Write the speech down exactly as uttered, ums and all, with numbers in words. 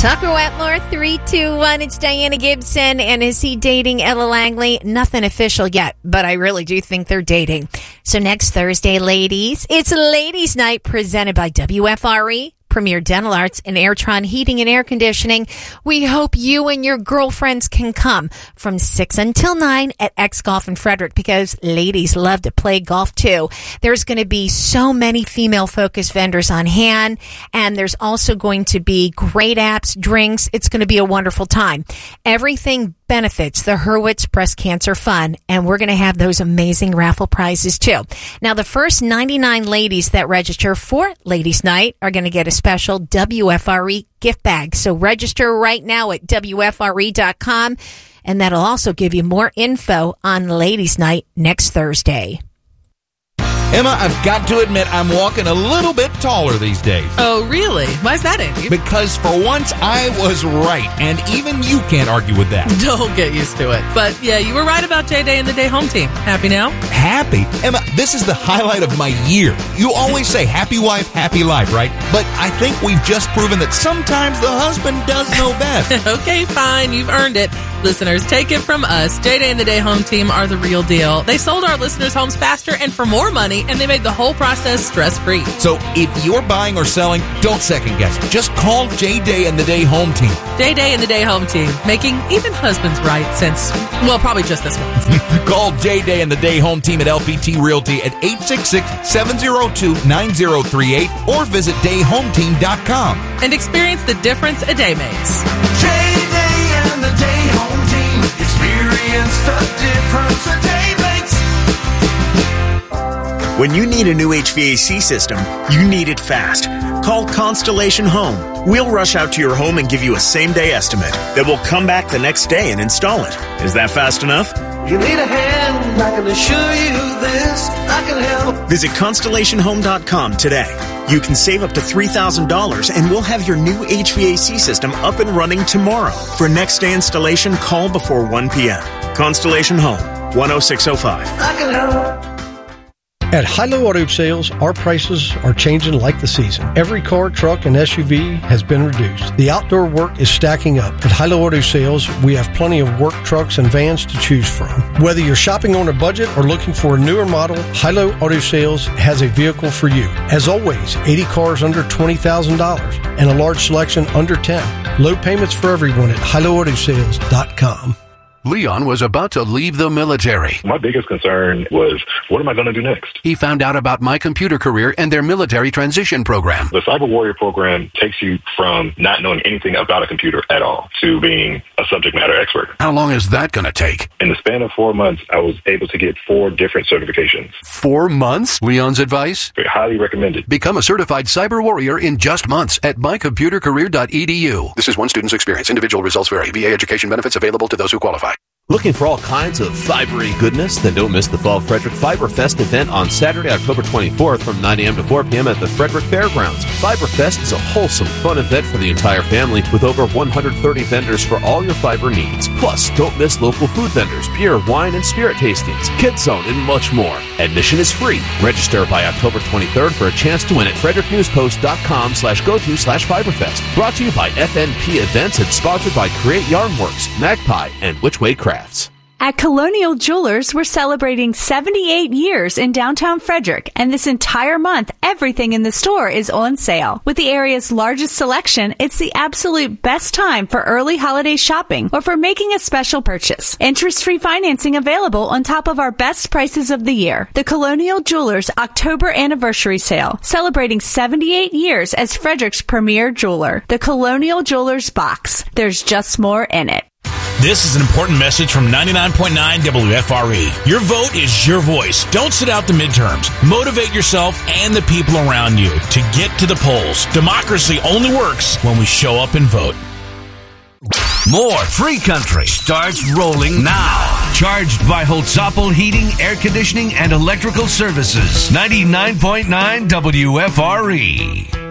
Tucker Wetmore, three two one. It's Diana Gibson. And is he dating Ella Langley? Nothing official yet, but I really do think they're dating. So next Thursday, ladies, it's Ladies Night presented by W F R E, Premier Dental Arts, and Airtron Heating and Air Conditioning. We hope you and your girlfriends can come from six until nine at X Golf in Frederick, because ladies love to play golf too. There's going to be so many female-focused vendors on hand, and there's also going to be great apps, drinks. It's going to be a wonderful time. Everything benefits the Hurwitz Breast Cancer Fund, and we're going to have those amazing raffle prizes too. Now, the first ninety-nine ladies that register for Ladies Night are going to get a special W F R E gift bag. So register right now at W F R E dot com, and that'll also give you more info on Ladies Night next Thursday. Emma, I've got to admit, I'm walking a little bit taller these days. Oh, really? Why's that, Andy? Because for once, I was right, and even you can't argue with that. Don't get used to it. But yeah, you were right about J-Day and the Day Home Team. Happy now? Happy? Emma, this is the highlight of my year. You always say happy wife, happy life, right? But I think we've just proven that sometimes the husband does know best. Okay, fine. You've earned it. Listeners, take it from us. J-Day and the Day Home Team are the real deal. They sold our listeners' homes faster and for more money, and they made the whole process stress-free. So if you're buying or selling, don't second guess. Just call J-Day and the Day Home Team. J-Day and the Day Home Team, making even husbands right since, well, probably just this month. Call J-Day and the Day Home Team at L P T Realty at eight six six, seven zero two, nine zero three eight or visit day home team dot com. And experience the difference a day makes. J-Day and the Day Home Team. Experience the difference a day makes. When you need a new H V A C system, you need it fast. Call Constellation Home. We'll rush out to your home and give you a same-day estimate that will come back the next day and install it. Is that fast enough? You need a hand, I can assure you this, I can help. Visit Constellation Home dot com today. You can save up to three thousand dollars and we'll have your new H V A C system up and running tomorrow. For next day installation, call before one p.m. Constellation Home, one oh six oh five. I can help. At Hilo Auto Sales, our prices are changing like the season. Every car, truck, and S U V has been reduced. The outdoor work is stacking up. At Hilo Auto Sales, we have plenty of work trucks and vans to choose from. Whether you're shopping on a budget or looking for a newer model, Hilo Auto Sales has a vehicle for you. As always, eighty cars under twenty thousand dollars and a large selection under ten. Low payments for everyone at hilo auto sales dot com. Leon was about to leave the military. My biggest concern was, what am I going to do next? He found out about My Computer Career and their military transition program. The Cyber Warrior program takes you from not knowing anything about a computer at all to being a subject matter expert. How long is that going to take? In the span of four months, I was able to get four different certifications. Four months? Leon's advice? Very highly recommended. Become a certified cyber warrior in just months at my computer career dot e d u. This is one student's experience. Individual results vary. V A education benefits available to those who qualify. Looking for all kinds of fibery goodness? Then don't miss the Fall Frederick Fiber Fest event on Saturday, October twenty-fourth from nine a.m. to four p.m. at the Frederick Fairgrounds. Fiber Fest is a wholesome, fun event for the entire family with over one hundred thirty vendors for all your fiber needs. Plus, don't miss local food vendors, beer, wine, and spirit tastings, Kids Zone, and much more. Admission is free. Register by October twenty-third for a chance to win at frederick news post dot com slash go to slash fiberfest. Brought to you by F N P Events and sponsored by Create Yarnworks, Magpie, and Which Way Crafts. At Colonial Jewelers, we're celebrating seventy-eight years in downtown Frederick, and this entire month, everything in the store is on sale. With the area's largest selection, it's the absolute best time for early holiday shopping or for making a special purchase. Interest-free financing available on top of our best prices of the year. The Colonial Jewelers October Anniversary Sale, celebrating seventy-eight years as Frederick's premier jeweler. The Colonial Jewelers Box. There's just more in it. This is an important message from ninety-nine point nine W F R E. Your vote is your voice. Don't sit out the midterms. Motivate yourself and the people around you to get to the polls. Democracy only works when we show up and vote. More Free Country starts rolling now. Charged by Holtzapfel Heating, Air Conditioning, and Electrical Services. ninety-nine point nine W F R E.